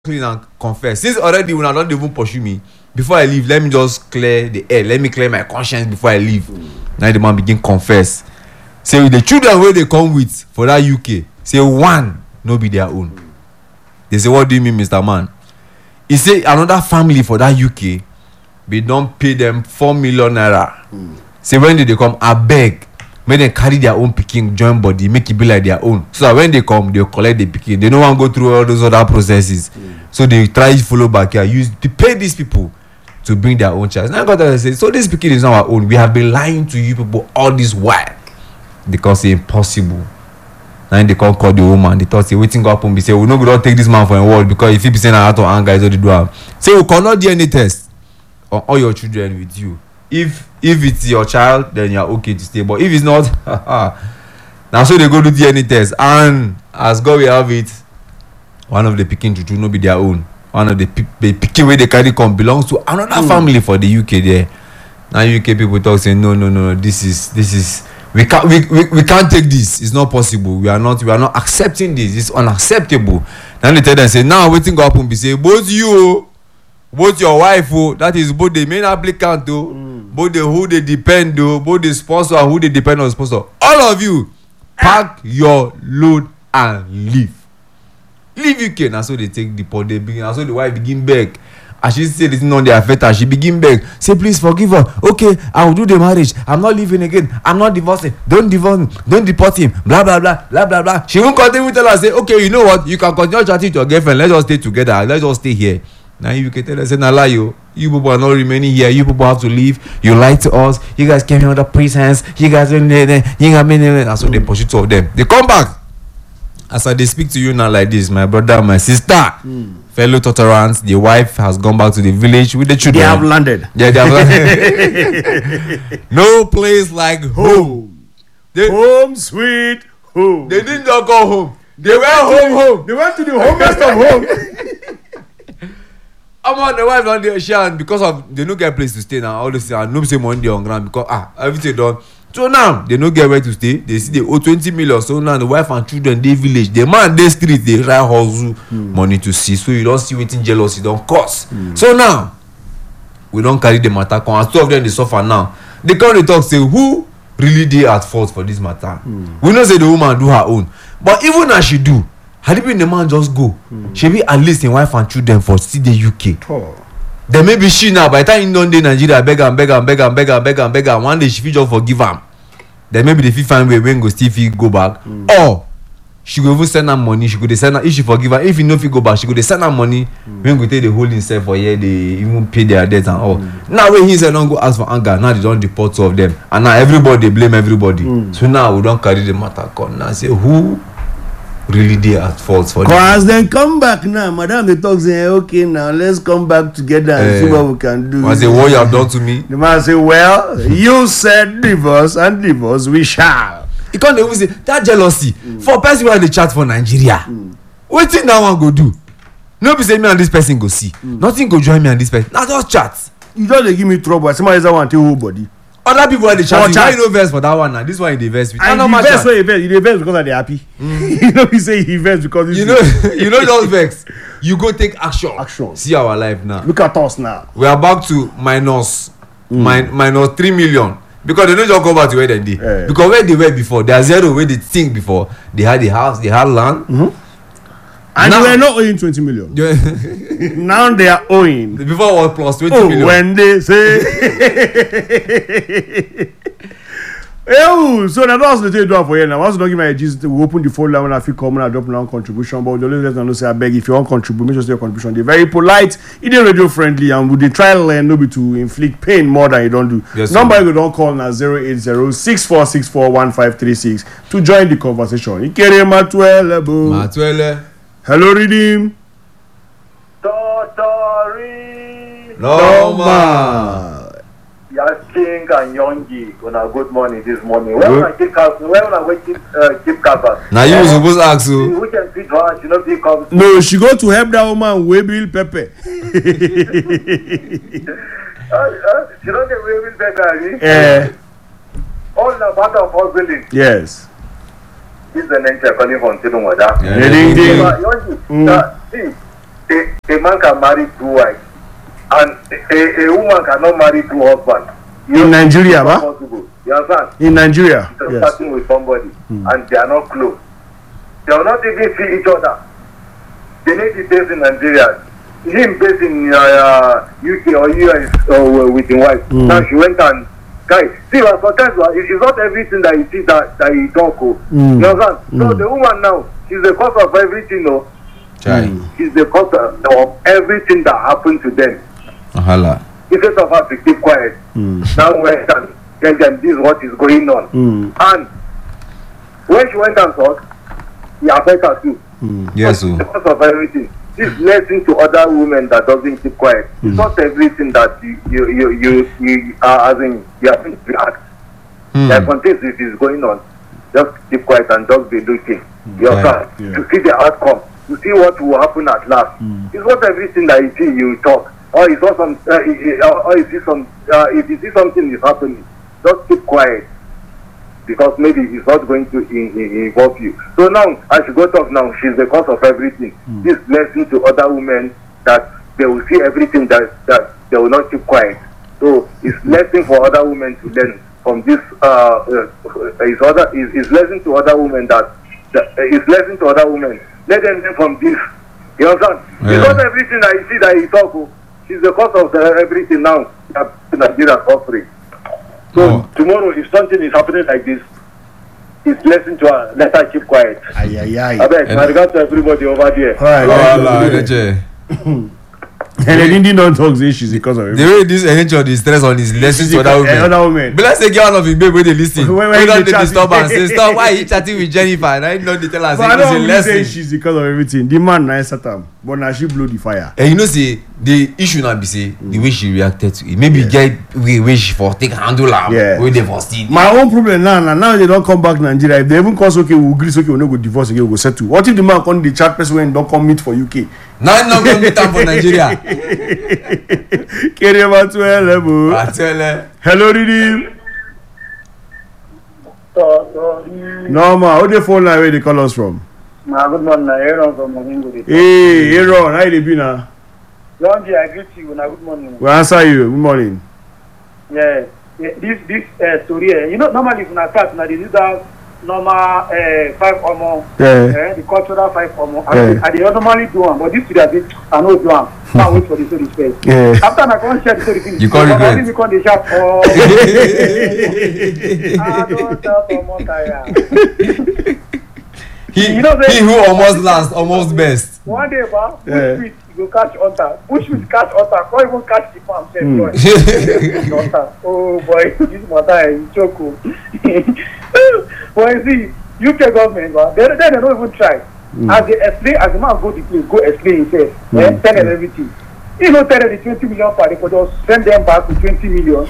clean and confess. Since already when I don't even pursue me, before I leave, let me just clear the air. Let me clear my conscience before I leave. Now the man begin confess. Say with the children where they come with for that UK, say one no be their own. They say, what do you mean, Mr. Man? He say another family for that UK, they don't pay them 4 million naira. Say when they come, I beg, make them carry their own picking, join body, make it be like their own. So that when they come, they'll collect the picking. They don't want to go through all those other processes. So they try to follow back here, use to pay these people to bring their own child. Now I got to say, so this picking is not our own. We have been lying to you people all this while because it's impossible. Now they can't call the woman. They thought, say, waiting go up and be say, we no go take this man for a word because if he be saying out of anger, is what they do. Say we cannot DNA test on all your children with you. If it's your child, then you're okay to stay. But if it's not, now so they go do DNA test, and as God will have it, one of the picking to no be their own. One of the picking where they carry come belongs to another family for the UK there. Now UK people talk say no, this is we can't take this. It's not possible. We are not accepting this. It's unacceptable. Then they tell them say now waiting go happen be say both you, both your wife, that is both the main applicant, both the who they depend, both the sponsor and who they depend on sponsor. All of you pack your load and leave. Leave UK. Now so they take the pot. They begin. And so the wife begin beg. And she say this not the affect her. She begin beg. Say please forgive her. Okay, I will do the marriage. I'm not leaving again. I'm not divorcing. Don't divorce him. Don't deport him. Blah blah blah blah blah blah. She won't continue tell her say okay, you know what? You can continue chatting to your girlfriend. Let's just stay together. Let's just stay here. Now you can tell her say nah lie you. You people are not remaining here. You people have to leave. You lied to us. You guys came here under pretense. You guys and so they push it to them. They come back. As I speak to you now like this, my brother, my sister, fellow Totterans, the wife has gone back to the village with the children. They have landed. Yeah, they have landed. No place like home. Home sweet home. They didn't just go home. They went home. They went to the homest of home. I'm on the wife on the ocean because of they no get place to stay now. All this and no say money on ground because everything done. So now they no get where to stay. They see they owe 20 million. So now the wife and children they village. The man they street they try hustle money to see. So you don't see waiting jealousy don't cause. So now we don't carry the matter. And two of them they suffer now. They come they talk say who really they at fault for this matter. We know say the woman do her own, but even as she do, had it been the man just go, she be at least in wife and children for still the UK. Then maybe she now by the time in London, Nigeria beg and one day she fit just forgive him. Then maybe the fit find way when go still fit go back. Or she go even send her money. She go dey send her if she forgive her. If he no fit go back, she go dey send her money. When go take the whole himself for here, they even pay their debt and all. Now when he said don't go ask for anger, now they don't deport two of them. And now everybody they blame everybody. So now we don't carry the matter come. Now say who really they at fault for cause then come back now, madam. They talk say okay now let's come back together and see what we can do. I say what you have done to me. The man say well you said divorce and divorce we shall. He can't even say that jealousy for person wey dey chat for Nigeria. Wetin that one go do? No be say me and this person go see. Nothing go join me and this person. Na just chat. You just dey give me trouble. I say my that one take whole body. Other people wey dey chat. Why you no vex for that one now? This one you dey vex with. And the vex wey you dey vex because I dey happy. You know we say he vex because you know just vex. You go take action. See our life now. Look at us now. We are back to minus 3 million. Because they don't just go back to where they did. Because where they were before, they are zero where they think before. They had the house, they had land. And now, they were not owing 20 million. Now they are owing. Before was plus 20 million. When they say. So now that's the thing do for you now. Once you don't give my ages, we open the phone line when I feel common, I drop down contribution. But the only let them say I beg if you want contribute, make sure your contribution. They're very polite, it is radio friendly, and they try to learn nobody to inflict pain more than you don't do. Yes, number you don't call now 080-6464-1536 to join the conversation. Ikere Matuele. Hello, Redeem. Totori. Normal. Yes, King and Yongi. Good morning this morning. When I keep cover. Now you supposed to ask you. We can feed her. She not be come. No, she go to help that woman way bill pepper. She don't get way bill pepper. All the part of our village. Yes. This is the name calling from Tidumwada. Yongi. See, a man can marry 2 wives, and a woman cannot marry 2 husbands. In Nigeria, ba? You understand? In Nigeria, They're yes. starting with somebody, and they are not close. They will not even see each other. They need to based in Nigeria. Him based in UK or US with his wife. Now she went and guys, see, sometimes it's not everything that you see that you talk. You understand? So the woman now, she's the cause of everything, no? She's the cause of everything that happened to them. Instead of her to keep quiet, now went and tell them this is what is going on. And when she went and talked, he affected her too. Yes, the cause of everything. This lesson to other women that doesn't keep quiet. It's not everything that you are as in you have to react. There are some things if it's going on, just keep quiet and just be looking. You understand? To see the outcome, to see what will happen at last. It's not everything that you see you talk. Or it's not some or you see some if you see something is happening, just keep quiet. Because maybe it's not going to involve you. So now, as you go talk now, she's the cause of everything. This lesson to other women that they will see everything that they will not keep quiet. So it's lesson for other women to learn from this. It's lesson to other women it's lesson to other women. Let them learn from this. You understand? Yeah. It's not everything that you see that you talk. She's the cause of everything now that Nigeria is suffering. So tomorrow, if something is happening like this, it's lesson to her. Let her keep quiet. I beg, my regards to everybody over there. And then Indian don't talk this issues because of it. The way this NHL is stress on his lessons to other women. But let's say get one of his baby when they listen. When don't they disturb and say stop. Why are you chatting with Jennifer? And I know they tell us it's a lesson. She's because of everything. The man nice time, but now she blew the fire. And you know, say the issue now be say the way she reacted to it. Maybe get way she for take handle her. Way they for steal. My own problem now they don't come back to Nigeria. If they even cause okay, we'll agree okay, we'll not go divorce again, we'll settle. What if the man come the chat person when don't come meet for UK? Now not going to time for Nigeria. Hello, Didi. No, ma. How the phone line where they call us from? Good morning, Aaron from Mohingo. Hey, Aaron, how you been now? Yonji, I greet you. Good morning. We answer you. Good morning. Yeah, this story. You know, normally when I start, now this is that normal 5 or more. The cultural 5 or more. I they normally do one, but this today I know do one. Can't wait for the story first. After I can't share the story finish. You can't regret. You can't shout. I don't tell for more tire. He who almost last, almost best. One day, push you go catch hunter. Push with catch hunter. Can't even catch the farm. Oh boy, this matter is choco. But you see, UK government, they don't even try. As they explain, as the man go to place, go explain himself, tell them everything. You know, tell them the 20 million per day, but just send them back to 20 million.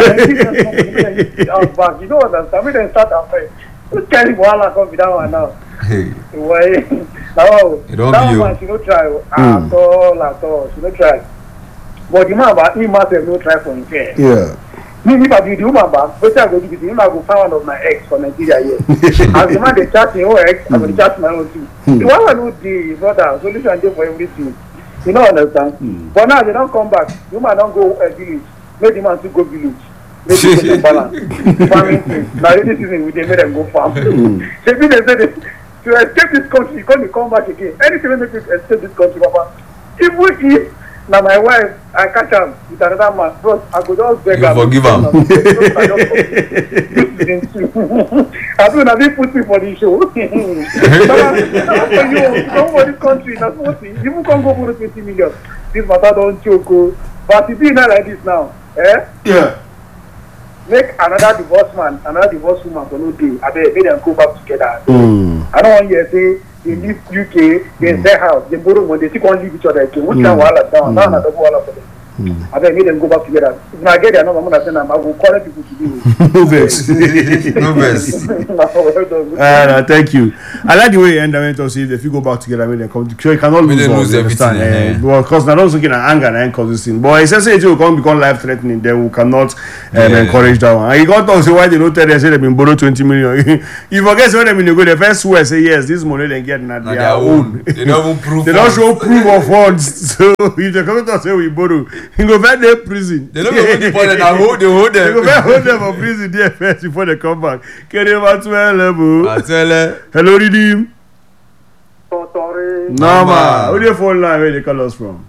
Back. You know what I'm saying? We then start our fight. You tell him what come with that one now. Why? Now, that one she no try at all. She no try. But the man, he must have no try for himself. Yeah. Me, if I be the woman back, what I go do with him, I go find one of my ex for Nigeria here. As the man they chat my own ex, I go chat my own too. The one I know the brother, so listen and do for everything. You know understand? But now they don't come back. The woman don't go village. Make the man to go village. Make the person balance. Farming things. Now this season we they make them go farm. So if they say this, to escape this country, you can't come back again. Anything will make you escape this country, Papa. Even if now my wife, I catch her with another man, bro, I could just beg her. You forgive him. I do not put me for the show. For you, come for this country, that's what you even can't go for 20 million. This matter don't choke. But if you not like this now, Yeah. Make another divorce man, another divorce woman for no day. I bet make them go back together. I don't want you to say they leave UK, they sell house, they borrow money, they still can't leave each other again. Which kind of wahala down? Now double wahala for them. I beg make them go back together. If I get their number, I'm gonna send them. I will call people to do it. No vex. No vex. Thank you. I like the way you end up to say if you go back together, when they come, so you cannot When lose they all. lose You everything, understand? Because now don't looking at anger and cause this thing. But it says it will become life threatening. Then we cannot encourage that one. And you got to say why they don't tell them say they've been borrowed 20 million. You forget when they go the first swear say yes, this money they get not their own. They don't even prove. They don't show proof of funds. So if they come to say we borrow, you go back there prison. They don't go to put them. They hold They go them. back hold them for prison there first before they come back. Carry over 12 level. I tell her. Hello, Redeem. So sorry. Normal. Who the phone line where they call us from?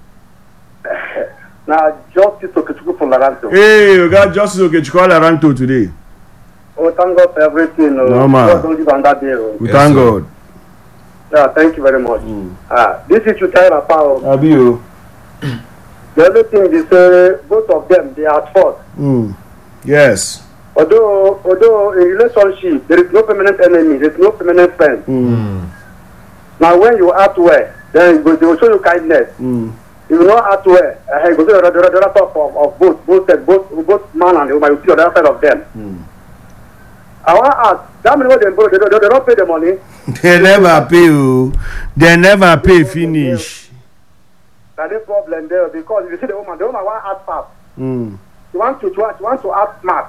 Now, Justice Okechukwu from Laranto. Hey, we got Justice Okechukwu Laranto today. Oh, thank God for everything. Normal. God don't give on that day. We Yes, thank sir. God. Yeah, thank you very much. This is to tell about. Abi o. The only thing is, both of them, they are at fault. Yes. Although in relationship, there is no permanent enemy, there is no permanent friend. Now, when you act well, then they will show you kindness. If you not act well, you go to the other top of both man and woman, you see the other side of them. I want to ask, that many they borrow, they don't pay the money. They never pay o. They never pay finish. That's the problem there, because if you see the woman want to act fast. She wants to act smart.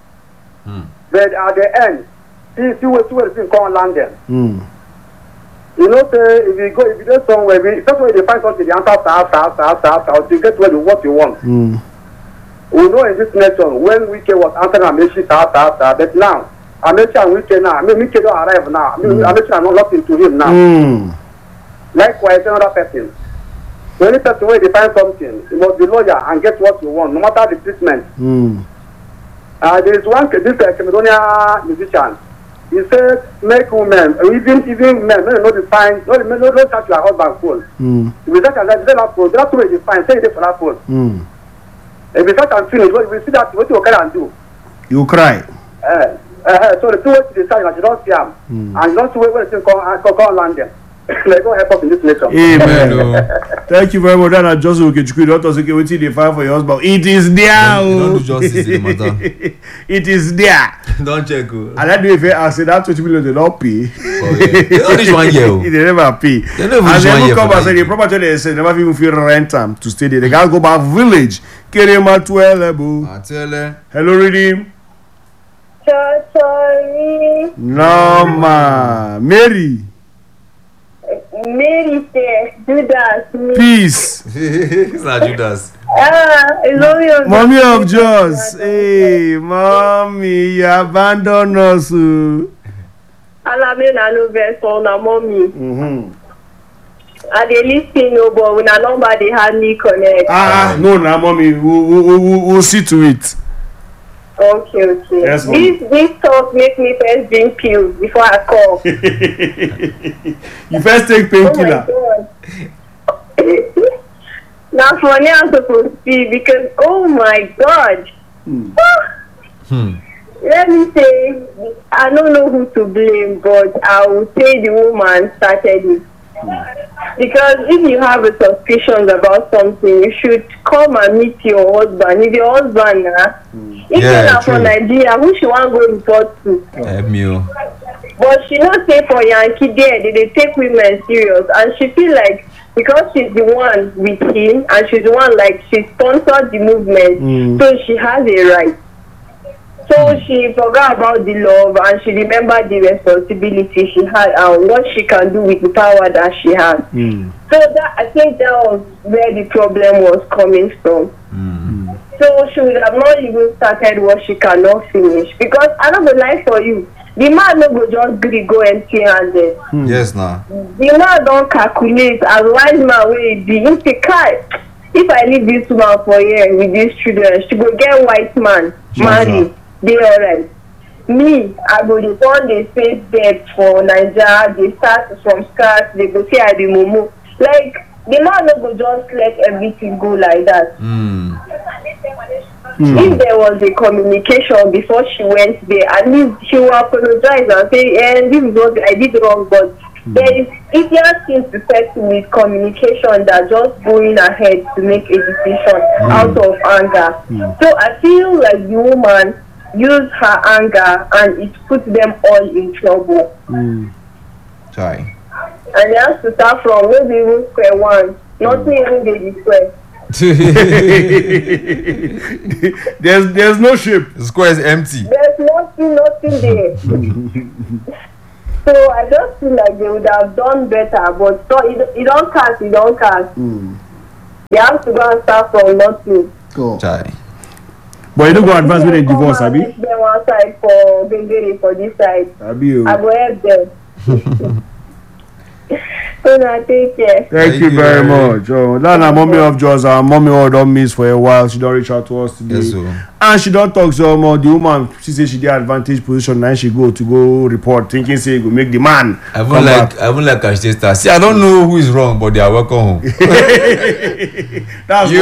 But at the end, see what thing come land them. You know, say if you go somewhere, that's where they find something, the answer after to get what you want. We know in this nation when Wike was answering Amechi after, but now Amechi and Wike now, Wike don't arrive now. Amechi are not locked into him now. Likewise, another person. The only person where they find something, you must be lawyer and get what you want, no matter the treatment. There is one this Cameroonian musician. He said, make women, even men, no define, no touch your husband phone. If you touch that phone, that's the way you define, say it for that phone. If you touch and finish, if you see that, what you can do? You cry. So the two ways to decide, you don't see them. And you don't see where the thing come land them. They don't help us in this nation. Amen. Thank you very much. That just Okechukwu. Doctor say wetin dey fight for your husband. It is there. Don't do justice in the matter. It is there. Don't check. And that way, if I say that 20 million they don't pay. They don't reach 1 year. They never pay. They never And reach they 1 even year. come and say the property they say never even feel rent them to stay there. They gotta go back village. Kerema 12 level. I tell her. Hello, Redeem. Sorry. Norma. Mary. Mary says, Judas. Peace. It's not Judas. It's only on Mommy of Joss. Hey, mommy, you abandon us. Alamin and no verse on a mommy. And they listen, no, but when a number they hardly connect. No, mommy, we'll see to it. Okay. Yes, this talk make me first drink pills before I call. You first take Oh my painkiller. God. Now for now I'm supposed to be because oh my God. Let me say I don't know who to blame, but I will say the woman started it. Because if you have a suspicion about something, you should come and meet your husband. If your husband if Yeah, you're not from true. Nigeria, who she want go report to? Help me. But she not say for Yankee there, they take women serious, and she feel like because she's the one with him and she's the one like she sponsored the movement, so she has a right. So she forgot about the love and she remembered the responsibility she had and what she can do with the power that she has. So that I think that was where the problem was coming from. So she would have not even started what she cannot finish. Because I don't go lie for you. The man no go just gree go empty-handed. Yes, now. The man don't calculate as wise man wey he be. He say, "Kai, if I leave this woman for here with these children, she go get white man, marry, dey alright. Me, I go dey one dey face debt for Naija, dey start from scratch, dey go say I be mumu. Like the man no go just let everything go like that. If there was a communication before she went there, at least she will apologize and say, this is what I did wrong, but There is easier things to settle with communication than just going ahead to make a decision out of anger. So I feel like the woman used her anger and it put them all in trouble. Try. And they have to start from maybe even square one. Nothing even get the square. There's no shape. The square is empty. There's nothing there. So I just feel like they would have done better, but so it don't cast. They have to go and start from nothing. Cool. Try. But you don't go advance with a divorce, Abi? Them one side for Bengere for this side. Abi, I go help them. So now take care. Thank you very much. Oh, that's our mommy of Jaws. Our mommy all don't miss for a while. She don't reach out to us today. Yes, so. And she don't talk so much. The woman, she say she did advantage position. Now she go report, thinking say go make the man. I won't like her sister. See, I don't know who is wrong, but they are welcome home. That's